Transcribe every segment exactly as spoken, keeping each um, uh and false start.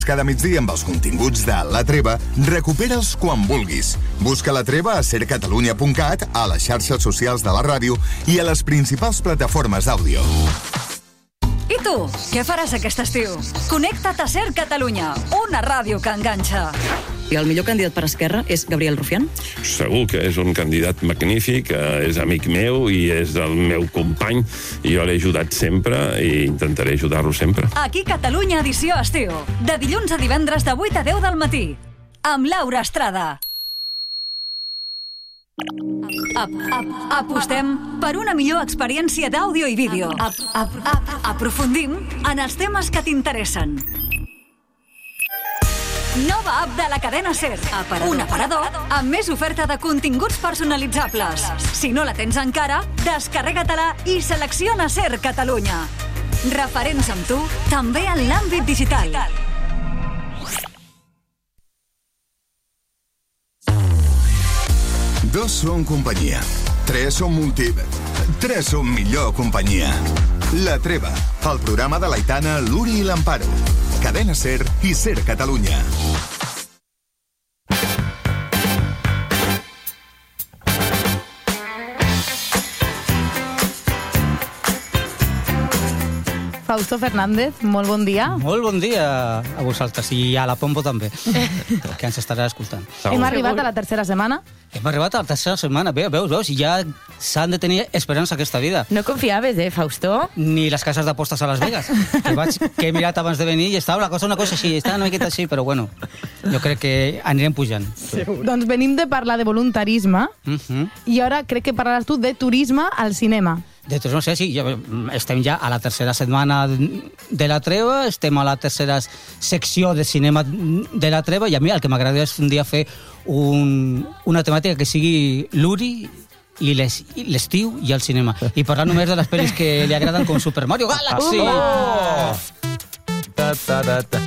Cada migdia amb els continguts de La Treva, recupera'ls quan vulguis. Busca La Treva a ser catalunya punt cat, a les xarxes socials de la ràdio i a les principals plataformes d'àudio. I tu, què faràs aquest estiu? Connecta't a Ser Catalunya, una ràdio que enganxa. I el millor candidat per Esquerra és Gabriel Rufián? Segur que és un candidat magnífic, és amic meu i és el meu company, i jo l'he ajudat sempre i intentaré ajudar-lo sempre. Aquí Catalunya Edició Estiu, de dilluns a divendres de vuit a deu del matí, amb Laura Estrada. Ap, ap, apostem per una millor experiència d'àudio i vídeo. Ap, ap, ap, aprofundim en els temes que t'interessen. Nova app de la cadena SER. Aparador. Un aparador amb més oferta de continguts personalitzables. Si no la tens encara, descarrega-te-la i selecciona SER Catalunya. Referents amb tu, també en l'àmbit digital. Dos són companyia. Tres són multi... Tres són millor companyia. La Treva, el programa de l'Aitana, l'Uri i l'Amparo. Cadena SER i SER Catalunya. Fausto Fernández, molt bon dia. Molt bon dia a vosaltres i a la Pombo també, que ens estarà escoltant. Hem arribat a la tercera setmana. Hem arribat a la tercera setmana, veus, veus, veus, i ja s'han de tenir esperança aquesta vida. No confiaves, eh, Fausto? Ni les cases d'apostes a Las Vegas, que, vaig, que he mirat abans de venir i estava la cosa una cosa així, estava una miqueta així, però bueno, jo crec que anirem pujant. Segur. Doncs venim de parlar de voluntarisme uh-huh. i ara crec que parlaràs tu de turisme al cinema. De tots, no sé, sí, ja, estem ja a la tercera setmana de La Treva, estem a la tercera secció de cinema de La Treva, i a mi el que m'agrada és un dia fer un, una temàtica que sigui l'Uri i l'estiu i el cinema. I parlar només de les pel·lis que li agraden, com Super Mario Galaxy. Oh! Ta, ta, ta, ta.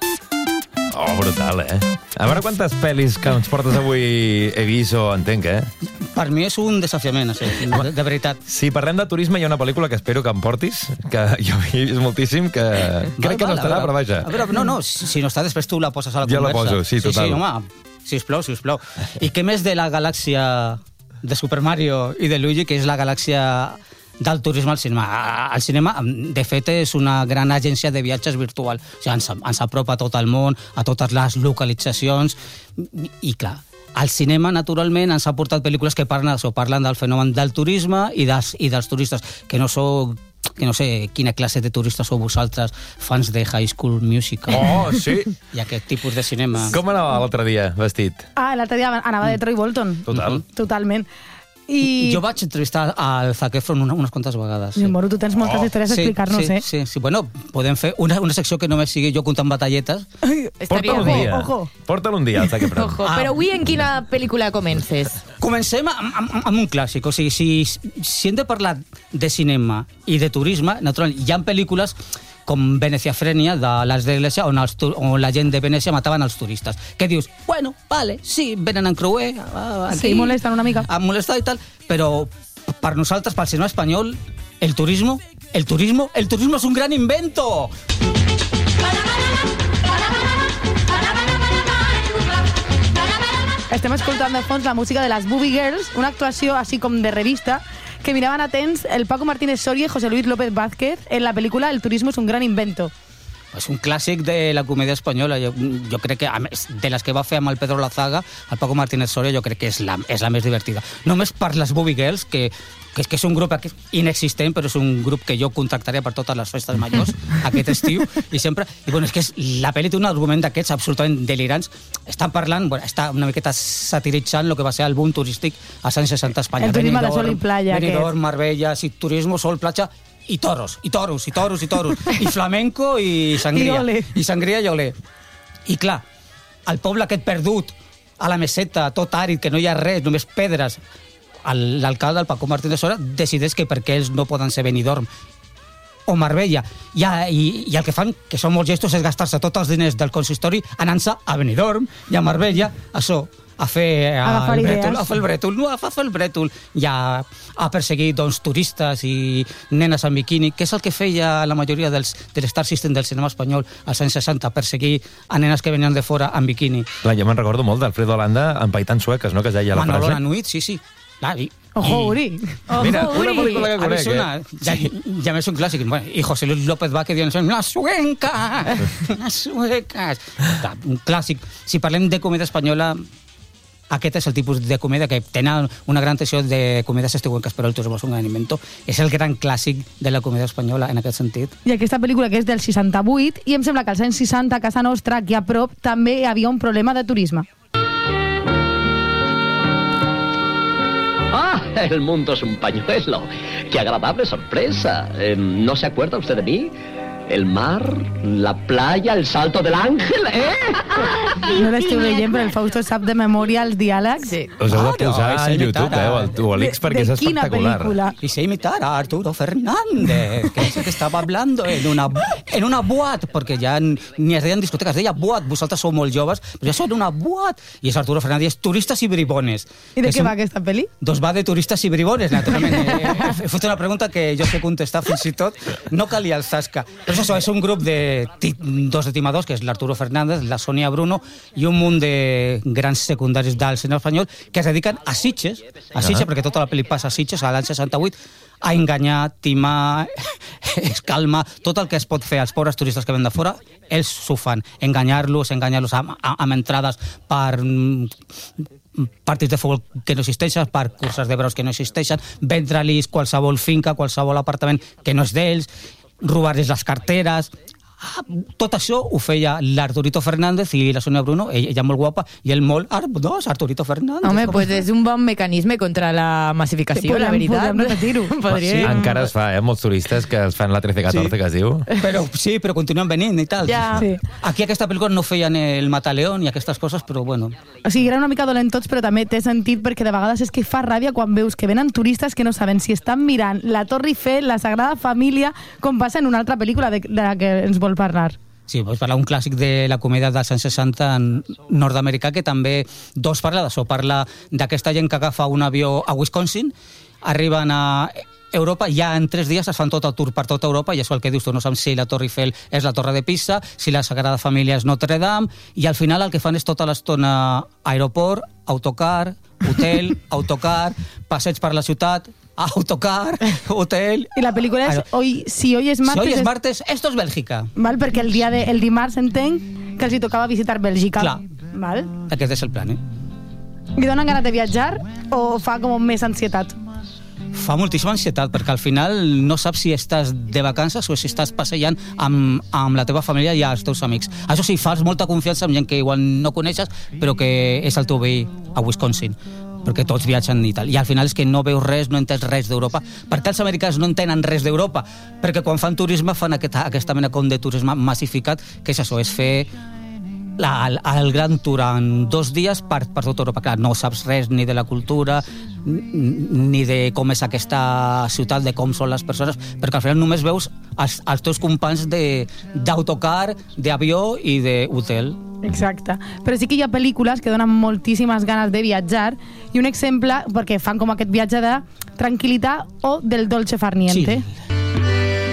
Oh, brutal, eh? A veure quantes pel·lis que ens portes avui he vist o entenc, eh? Per mi és un desafiament, de, de veritat. Si parlem de turisme, hi ha una pel·lícula que espero que em portis, que jo he vist moltíssim, que val, crec que val, no estarà, veure, però vaja. A veure, no, no, si no està, després tu la poses a la jo conversa. Jo la poso, sí, total. Sí, sí, home, sisplau, sisplau. I què més de la galàxia de Super Mario i de Luigi, que és la galàxia del turisme al cinema. El cinema, de fet, és una gran agència de viatges virtual. O sigui, ens, ens apropa a tot el món, a totes les localitzacions, i clar, al cinema, naturalment, ens ha portat pel·lícules que parlen, o parlen del fenomen del turisme i dels, i dels turistes, que no sou, que no sé quina classe de turistes sou vosaltres, fans de High School Musical. Oh, sí! I aquest tipus de cinema. Com anava l'altre dia, vestit? Ah, l'altre dia anava de Troy Bolton. Total. Totalment. I... Jo vaig entrevistar al Zac Efron una, unes quantes vegades. Sí. Moro, tu tens moltes oh. històries a sí, explicar-nos, sí, eh? Sí, sí. Bueno, podem fer una, una secció que només sigui jo contant batalletes. Porta-lo un dia. Ojo. Porta-lo un dia, al Zac Efron. Ojo. Però avui en quina pel·lícula comences? Comencem amb, amb, amb un clàssic. O sigui, si, si hem de parlar de cinema i de turisme, naturalment, hi ha pel·lícules com Veneciafrenia, de l'Arts de l'Església, on, els, on la gent de Venècia mataven els turistes. Que dius, bueno, vale, sí, venen en creuer, aquí, sí, molesten una mica. A molestar i tal, però per nosaltres, pel cinema espanyol, el turismo, el turismo, el turismo és un gran invento! Estem escoltant de fons la música de les Booby Girls, una actuació així com de revista, que miraven atents el Paco Martínez Soria i José Luis López Vázquez en la pel·lícula El turismo és un gran invento. És un clàssic de la comèdia espanyola. Jo, jo crec que, a més, de les que va fer amb el Pedro Lazaga, el Paco Martínez Soria, jo crec que és la, és la més divertida. Només per les Booby Girls, que, que, que és un grup inexistent, però és un grup que jo contractaria per totes les festes majors aquest estiu, i sempre... I bueno, és que és, la pel·li té un argument d'aquests absolutament delirants. Estan parlant, bueno, està una miqueta satiritzant el que va ser el boom turístic als anys seixanta a Espanya. El turisme de sol i playa. Benidorm, Marbella, sí, turisme, sol, platja... i toros, i toros, i toros, i toros, i flamenco, i sangria. I, I sangria i olé. I clar, el poble aquest perdut, a la meseta, tot àrid, que no hi ha res, només pedres, l'alcalde, el Paco Martínez Soria, decideix que perquè ells no poden ser Benidorm o Marbella, i, i, i el que fan, que són molt gestos, és gastar-se tots els diners del consistori anant-se a Benidorm i a Marbella, això, a fer Agafar el idees. brètol, a fer el brètol, no, a fer el brètol i a, a perseguir doncs, turistes i nenes en biquini, que és el que feia la majoria dels, del Star System del cinema espanyol als anys seixanta, perseguir a nenes que venien de fora en biquini. Clar, jo me'n recordo molt d'Alfredo Holanda empaitant sueques, no?, que es deia la Manolo frase. Lanuit, sí, sí. Clar, i, Ojo, Uri. Mira, Ojo, una Uri. pel·lícula que a mi conec, suena, eh? ya, ya me es un clásico. Bueno, y José Luis López Vázquez diuen las suecas, las suecas. Clar, un clàssic. Si parlem de comèdia espanyola, aquest és el tipus de comèdia que tenen una gran tradició de comèdies estiuenques, però el turisme és un gran invento. És el gran clàssic de la comèdia espanyola en aquest sentit. I aquesta pel·lícula, que és del seixanta-vuit, i em sembla que als anys seixanta, a casa nostra, aquí a prop, també hi havia un problema de turisme. Ah, el mundo es un pañuelo. Qué agradable sorpresa. Eh, ¿No se acuerda usted de mí? El mar, la playa, el salto del ángel, ¿eh? No l'estiu veient, però el Fausto sap de memòria els diàlegs. Sí. Us heu de posar Ah, no, a és YouTube, imitar, eh, o al- o a l'X, perquè és de quina espectacular. pel·lícula? Y se imitar a Arturo Fernández, que es el que estava hablando en una, en una boat, perquè ja ni es deien discoteques, deia boat, vosaltres sou molt joves, però ja són una boat. I és Arturo Fernández, turistes i bribones. I de Que què són- va aquesta pel·li? Doncs va de turistes i bribones, naturalment. He, he fet una pregunta que jo sé contestar fins i tot. No calia el Zasca. Però és això, és un grup de ti, dos de timadors, que és l'Arturo Fernández, la Sonia Bruno i un munt de grans secundaris del cinema espanyol que es dediquen a Sitges, a Sitges, perquè tota la pel·li passa a Sitges, a l'any seixanta-vuit, a enganyar, timar, escalmar, tot el que es pot fer als pobres turistes que ven de fora, ells s'ho fan. Enganyar-los, enganyar-los amb, amb entrades per mm, partits de futbol que no existeixen, per curses de braus que no existeixen, vendre-los qualsevol finca, qualsevol apartament que no és d'ells, robar-los les carteres. Ah, tot això ho feia l'Arturito Fernández i la Sonia Bruno, ella, ella molt guapa i ell molt, ah, no, és Arturito Fernández. Home, com pues està? és un bon mecanisme contra la massificació, Podem- la veritat. podem repetir-ho. Podria... Sí, encara es fa, eh? Molts turistes que es fan la trece catorze, Sí. que es diu. Però, sí, però continuen venint i tal. Ja. Sí. Aquí aquesta pel·lícula no feien el Mataleón i aquestes coses, però bueno. O sigui, eren una mica dolentots, però també té sentit perquè de vegades és que fa ràbia quan veus que venen turistes que no saben si estan mirant la Torre Eiffel, la Sagrada Família, com passa en una altra pel·lícula de, de la que ens vol parlar. Sí, vols parlar un clàssic de la comèdia dels anys seixanta en nord-americà, que també dos parla d'això, parla d'aquesta gent que agafa un avió a Wisconsin, arriben a Europa, ja en tres dies es fan tot el tour per tota Europa, i això el que dius tu, no saps si la Torre Eiffel és la Torre de Pisa, si la Sagrada Família és Notre Dame, i al final el que fan és tota l'estona aeroport, autocar, hotel, autocar, passeig per la ciutat, autocar, hotel... I la pel·lícula és hoy, Si hoy es Si martes... hoy es es- martes, esto es Bèlgica. Val? Perquè el, dia de, el dimarts entenc que els hi tocava visitar Bèlgica. Clar. Val? Aquest és el plan, eh? I donen ganes de viatjar o fa com més ansietat? Fa moltíssima ansietat, perquè al final no saps si estàs de vacances o si estàs passejant amb, amb la teva família i els teus amics. Això sí, fas molta confiança amb gent que igual no coneixes, però que és el teu veí a Wisconsin, perquè tots viatgen i tal. I al final és que no veus res, no entens res d'Europa. Per què els americans no entenen res d'Europa? Perquè quan fan turisme fan aquesta, aquesta mena com de turisme massificat, que és això, és fer la, el, el gran tour en dos dies per, per tota Europa. Clar, no saps res ni de la cultura, ni de com és aquesta ciutat, de com són les persones, perquè al final només veus els, els teus companys de- d'autocar, d'avió i d'hotel. Exacte. Però sí que hi ha pel·lícules que donen moltíssimes ganes de viatjar, i un exemple, perquè fan com aquest viatge de tranquil·litat o del dolce far niente. Sí,